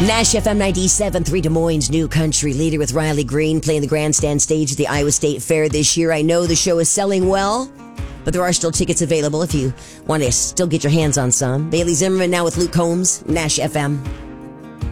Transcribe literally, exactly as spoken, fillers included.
Nash F M ninety-seven point three, Des Moines' new country leader with Riley Green playing the grandstand stage at the Iowa State Fair this year. I know the show is selling well, but there are still tickets available if you want to still get your hands on some. Bailey Zimmerman now with Luke Combs, Nash F M.